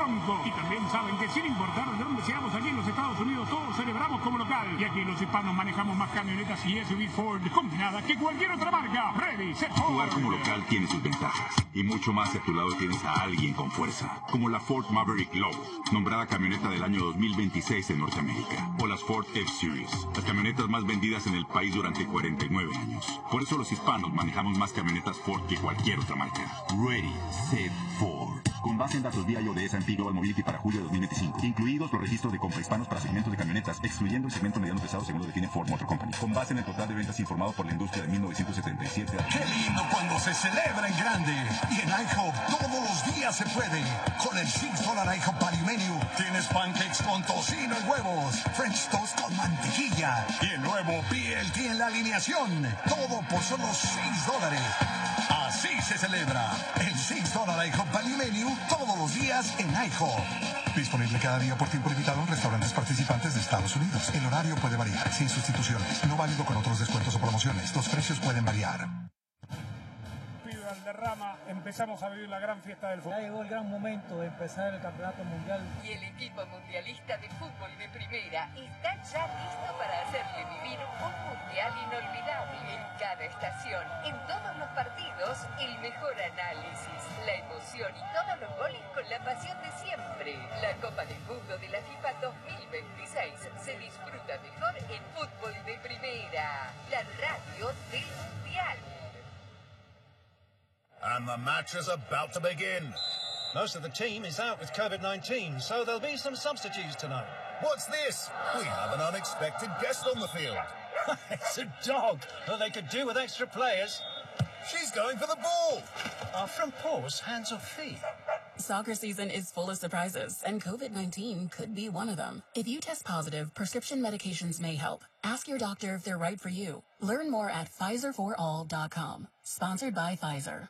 Bronco. Y también saben que sin importar de dónde seamos aquí en los Estados Unidos, todos celebramos como local. Y aquí los hispanos manejamos más camionetas y SUV Ford combinadas que cualquier otra marca. Ready, set, Ford. Jugar como local tiene sus ventajas. Y mucho más si a tu lado tienes a alguien con fuerza. Como la Ford Maverick Low, nombrada camioneta del año 2026 en Norteamérica. O las Ford F-Series, las camionetas más vendidas en el país durante 49 años. Por eso los hispanos manejamos más camionetas Ford que cualquier otra marca. Ready, set, Ford. Con base en datos VIO de S&P Global Mobility para julio de 2025, incluidos los registros de compra hispanos para segmentos de camionetas, excluyendo el segmento mediano pesado según lo define Ford Motor Company. Con base en el total de ventas informado por la industria de 1977. ¡Qué lindo cuando se celebra en grande! Y en IHOP todos los días se puede. Con el $6 IHOP Value Menu tienes pancakes con tocino y huevos, French toast con mantequilla y el nuevo BLT en la alineación. Todo por solo $6. Así se celebra el $6 IHOP Value Menu todos los días en IHOP. Disponible cada día por tiempo limitado en restaurantes participantes de Estados Unidos. El horario puede variar, sin sustituciones. No válido con otros descuentos o promociones. Los precios pueden variar. Valderrama, empezamos a vivir la gran fiesta del fútbol. Ya llegó el gran momento de empezar el campeonato mundial. Y el equipo mundialista de fútbol de primera está ya listo para hacerle vivir un mundial inolvidable. En cada estación, en todos los partidos, el mejor análisis, la emoción y todos los goles con la pasión de siempre. La Copa del Mundo de la FIFA 2026 se disfruta mejor en fútbol de primera, la radio del mundial. And the match is about to begin. Most of the team is out with COVID-19, so there'll be some substitutes tonight. What's this? We have an unexpected guest on the field. It's a dog that they could do with extra players. She's going for the ball. Our front paws, hands or feet. Soccer season is full of surprises, and COVID-19 could be one of them. If you test positive, prescription medications may help. Ask your doctor if they're right for you. Learn more at PfizerForAll.com. Sponsored by Pfizer.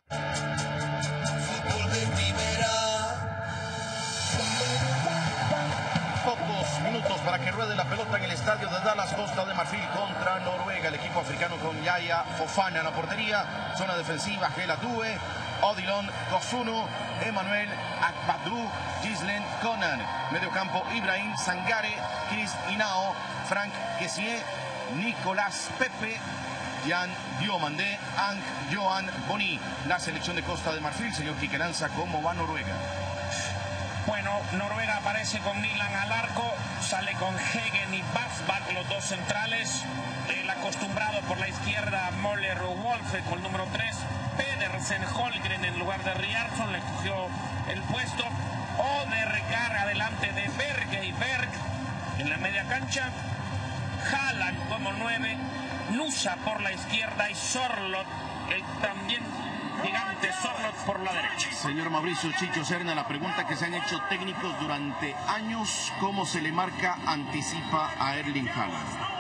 Pocos minutos para que ruede la pelota en el estadio de Dallas, Costa de Marfil contra Noruega. El equipo africano con Yaya Fofana en la portería. Zona defensiva, Gela Due, Odilon Kosuno, Emmanuel Akbadru, Gislen Conan. Medio campo, Ibrahim Sangare, Chris Inao, Frank Kessié, Nicolás Pepe, Jan Diomandé, Ang Johan Boni. La selección de Costa de Marfil, señor Quique Lanza, ¿cómo va Noruega? Bueno, Noruega aparece con Milan al arco, sale con Hegen y Bafbak, los dos centrales. El acostumbrado por la izquierda, Moller Wolfe con el número 3. Pedersen Holgren en lugar de Riarson, le cogió el puesto. Odegaard adelante de Berge y Berg en la media cancha. Haaland como 9. Nusa por la izquierda y Sorloth, el también gigante Sorloth por la derecha. Señor Mauricio Chicho Serna, la pregunta que se han hecho técnicos durante años: ¿cómo se le marca anticipa a Erling Haaland?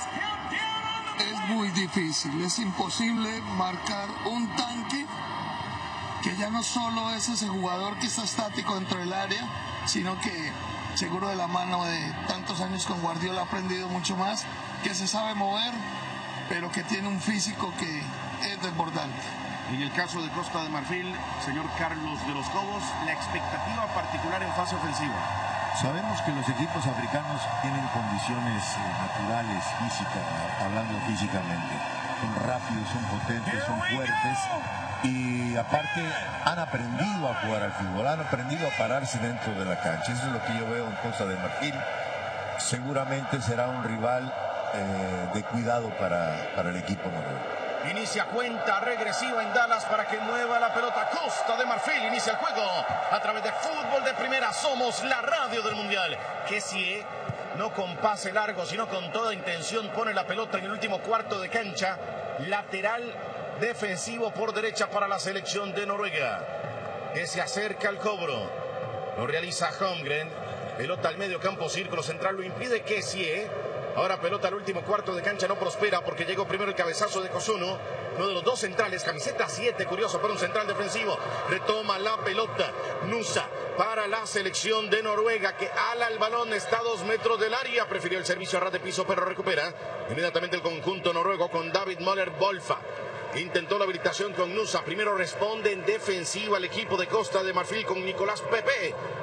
Es muy difícil, es imposible marcar un tanque que ya no solo es ese jugador que está estático dentro del área, sino que seguro de la mano de tantos años con Guardiola ha aprendido mucho más, que se sabe mover, pero que tiene un físico que es desbordante. En el caso de Costa de Marfil, señor Carlos de los Cobos, la expectativa particular en fase ofensiva. Sabemos que los equipos africanos tienen condiciones naturales, físicas, hablando físicamente. Son rápidos, son potentes, son fuertes y aparte han aprendido a jugar al fútbol, han aprendido a pararse dentro de la cancha. Eso es lo que yo veo en Costa de Marfil. Seguramente será un rival de cuidado para el equipo noruego. Inicia cuenta regresiva en Dallas para que mueva la pelota. Costa de Marfil inicia el juego a través de fútbol de primera. Somos la radio del mundial. Que si no con pase largo, sino con toda intención, pone la pelota en el último cuarto de cancha. Lateral defensivo por derecha para la selección de Noruega, que se acerca al cobro. Lo realiza Holmgren. Pelota al medio campo, círculo central, lo impide Kessié. Ahora pelota al último cuarto de cancha, no prospera porque llegó primero el cabezazo de Kosuno, uno de los dos centrales, camiseta 7, curioso para un central defensivo. Retoma la pelota Nusa para la selección de Noruega, que ala el balón, está a 2 metros del área. Prefirió el servicio a ras de piso, pero recupera inmediatamente el conjunto noruego con David Moller Wolfa. Intentó la habilitación con Nusa, primero responde en defensiva el equipo de Costa de Marfil con Nicolás Pepe.